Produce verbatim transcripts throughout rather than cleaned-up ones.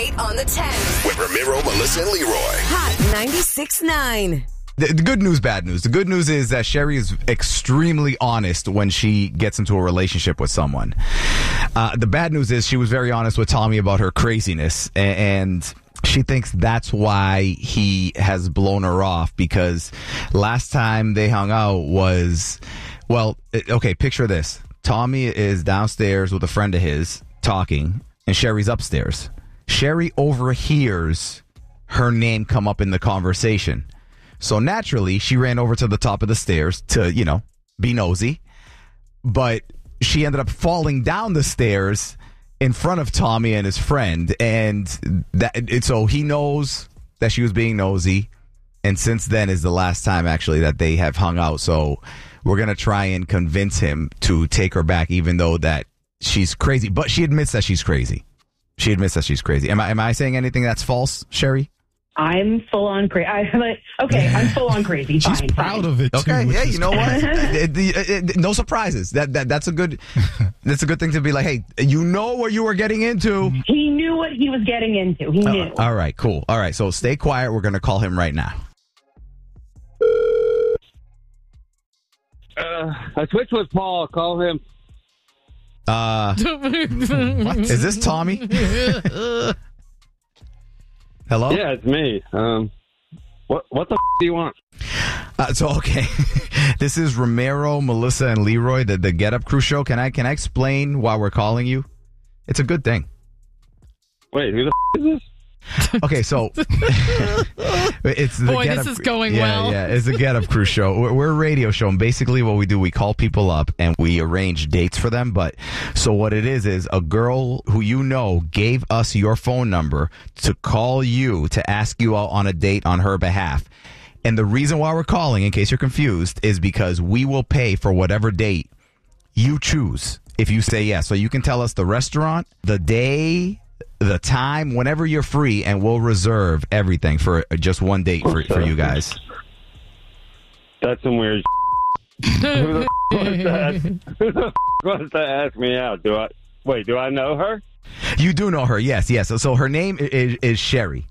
date on the ten. With Ramiro, Melissa, and Leroy. Hot ninety-six point nine. The, the good news, bad news. The good news is that Sherry is extremely honest when she gets into a relationship with someone. Uh, the bad news is she was very honest with Tommy about her craziness, and she thinks that's why he has blown her off, because last time they hung out was, well, okay, picture this. Tommy is downstairs with a friend of his talking, and Sherry's upstairs. Sherry overhears her name come up in the conversation. So naturally, she ran over to the top of the stairs to, you know, be nosy. But she ended up falling down the stairs in front of Tommy and his friend. And that it, so he knows that she was being nosy. And since then is the last time, actually, that they have hung out. So we're going to try and convince him to take her back, even though that she's crazy. But she admits that she's crazy. She admits that she's crazy. Am I, am I saying anything that's false, Sherry? I'm full on crazy. Like, okay, I'm full on crazy. She's fine, proud fine. of it. Too, okay, yeah, you know great. what? it, it, it, no surprises. That that that's a good. That's a good thing to be like. Hey, you know what you were getting into. He knew what he was getting into. He knew. Uh, all right, cool. All right, so stay quiet. We're gonna call him right now. Uh, I switched with Paul. Call him. Uh, is this Tommy? Hello? Yeah, it's me. Um, what what the f- do you want? Uh, so okay, this is Ramiro, Melissa, and Leroy, the the Get Up Crew show. Can I can I explain why we're calling you? It's a good thing. Wait, who the f- is this? Okay, so it's the Boy, Get this Up, is going yeah, well. Yeah, it's the Get Up Crew show. We're, we're a radio show, and basically what we do, we call people up and we arrange dates for them. But so what it is is a girl who you know gave us your phone number to call you to ask you out on a date on her behalf. And the reason why we're calling, in case you're confused, is because we will pay for whatever date you choose if you say yes. So you can tell us the restaurant, the day, the time, whenever you're free, and we'll reserve everything for just one date for, for you guys. That's some weird Who the f- wants to ask, who the f- wants to ask me out? Do I wait, do I know her? You do know her, yes, yes. So, so her name is, is Sherry.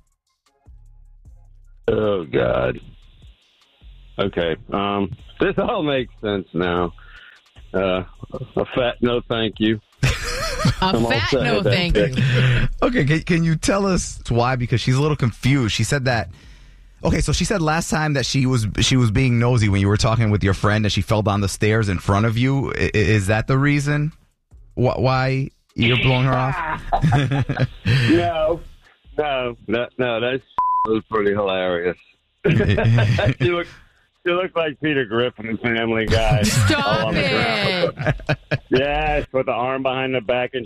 Oh, God. Okay. Um, this all makes sense now. Uh, a fat no thank you. A I'm all fat set no with that. thank you. Okay, can, can you tell us why? Because she's a little confused. She said that. Okay, so she said last time that she was she was being nosy when you were talking with your friend, and she fell down the stairs in front of you. I, is that the reason? Wh- why you're blowing her off? No, no, no, no. That was pretty hilarious. she looked, she looked like Peter Griffin, Family Guy. Stop all on the it. ground. Yes, with the arm behind the back and.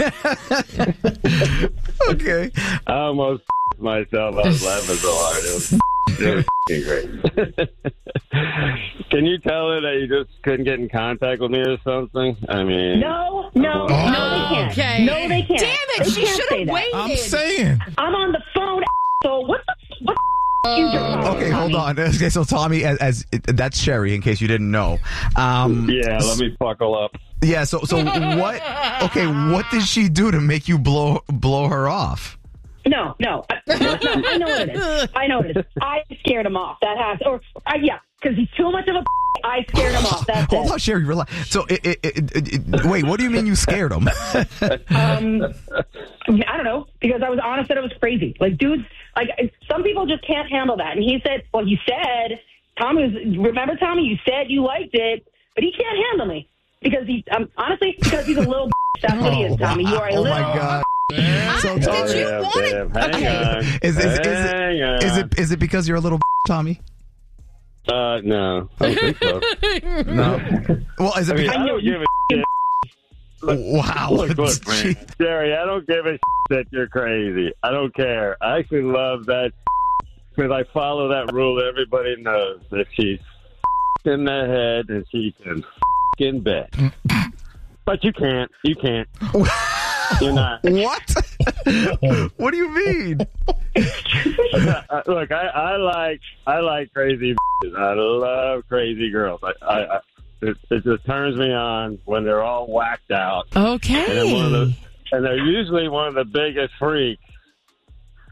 Okay. I almost myself. I was laughing so hard. It was, it was great. Can you tell her that you just couldn't get in contact with me or something? I mean, No, no, no, they can't. Okay. No, they can't. Damn it, They she can't should say have that. waited. I'm saying. I'm on the phone, so what the what the f- you doing? Okay, hold on. Okay, so Tommy, as, as that's Sherry, in case you didn't know. Um, yeah. Let me buckle up. yeah. So, so what? Okay, what did she do to make you blow blow her off? No, no. I, no, I know what it is. I know what it is. I scared him off. That has, or I, yeah, because he's too much of a. I scared him off. That's Hold it. on, Sherry. Relax. So, it, it, it, it, it, wait. What do you mean you scared him? Um, I don't know, because I was honest that it was crazy. Like, dudes, like some people just can't handle that. And he said, well, he said, Tommy was. Remember, Tommy, you said you liked it, but he can't handle me because he. Um, honestly, because he's a little. That's what he is, Tommy. You are a Oh little. my God. So, Did Tommy, you Damn, want damn. Hang Okay. on. is, is, is, Hang it, on. is it is it because you're a little Tommy? Uh, no. I don't think so. No. Well, is it? I mean, Because, I don't give a shit. wow. Look, look, man. Gee. Jerry, I don't give a shit that you're crazy. I don't care. I actually love that because I follow that rule everybody knows. If she's in the head, and she can in bed. But you can't. You can't. You're not. What? What do you mean? Uh, Look, I, I like I like crazy bitches. I love crazy girls. I, I, I it, it just turns me on when they're all whacked out. And, then one of Okay. the, and they're usually one of the biggest freaks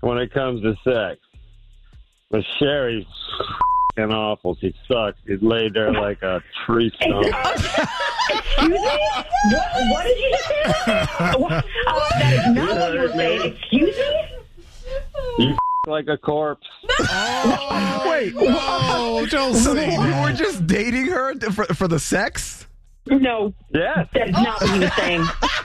when it comes to sex. But Sherry's f***ing awful. She sucks. She's laid there like a tree stump. Excuse me? What, what did you just say? What? Uh, that is not what you were saying. Excuse me? You f- like a corpse. Wait, Oh, Josie. so you were just dating her for, for the sex? No, Yes, that's not what he was saying.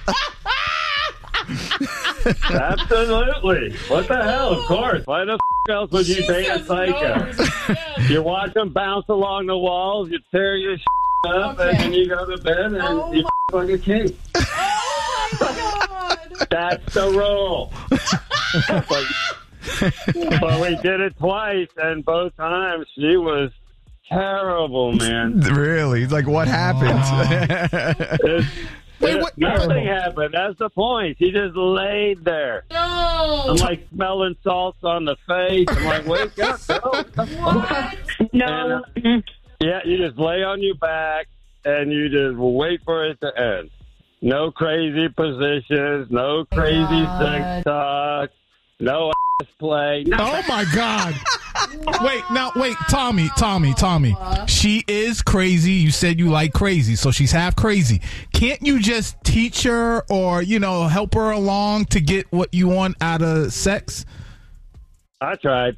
absolutely. What the hell? Of course. Why the f- else would you date a psycho? You watch them bounce along the walls, you tear your shit up, Okay. and then you go to bed and Oh you my- f- like a king. Oh my God. That's the rule. but, but we did it twice, and both times she was terrible, man. Really? Like, what happened? It's, Wait, it- what- nothing happened. That's the point. She just laid there. No. I'm like smelling salts on the face. I'm like, wake up, girl. What? No. Yeah, you just lay on your back and you just wait for it to end. No crazy positions, no crazy God. sex talk, no ass play. No. Oh my God. Wait, now wait, Tommy, Tommy, Tommy. She is crazy. You said you like crazy, so she's half crazy. Can't you just teach her or, you know, help her along to get what you want out of sex? I tried.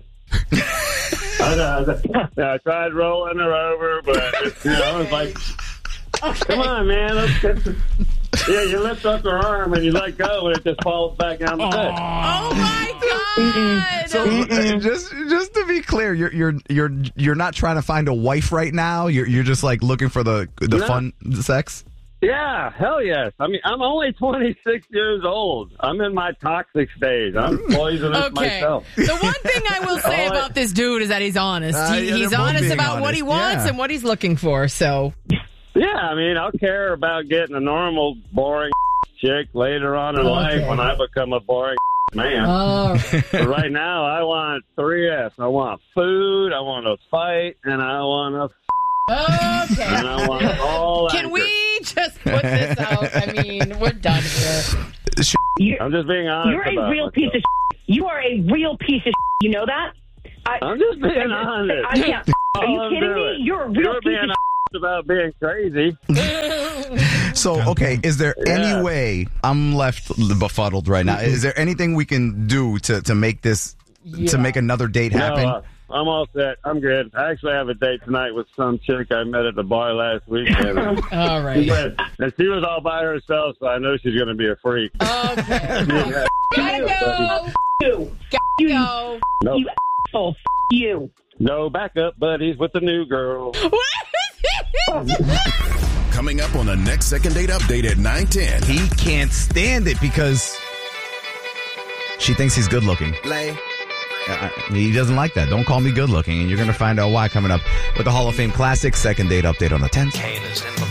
I, know, I tried rolling her over, but you know, I was like, come on, man. Let's get the... Yeah, you lift up her arm and you let go, and it just falls back down the bed. Oh my God. So uh, just just to be clear, you're you're you're you're not trying to find a wife right now. You're you're just like looking for the the No. fun sex. Yeah, hell yes. I mean, I'm only twenty-six years old. I'm in my toxic stage. I'm poisonous Okay. myself. The one thing I will say All I- about this dude is that he's honest. Uh, He, yeah, he's they're both honest being about what he honest, wants yeah. and what he's looking for. So Yeah, I mean, I'll care about getting a normal, boring chick later on in life when I become a boring man. Oh, But right now, I want three F's. I want food, I want to fight, and I want to okay. and I want all can anchor. we just put this out? I mean, we're done here. You're, I'm just being honest you're a about real myself. piece of shit. You are a real piece of shit. You know that? I, I'm just being I, honest. I can't. Are you All I'm kidding me? doing. You're a real You're piece being of shit. honest about being crazy. So okay, is there Yeah. any way I'm left befuddled right now? Is there anything we can do to to make this to make another date happen? No, uh, I'm all set. I'm good. I actually have a date tonight with some chick I met at the bar last weekend. All right. But, and she was all by herself, so I know she's going to be a freak. Okay. Yeah. Gotta go. You. Gotta go. No, You asshole. F- you. no backup buddies with the new girl. Coming up on the next Second Date Update at nine ten. He can't stand it because she thinks he's good looking. Uh, he doesn't like that. Don't call me good looking, and you're going to find out why coming up with the Hall of Fame Classic Second Date Update on the tenth. Kane is in the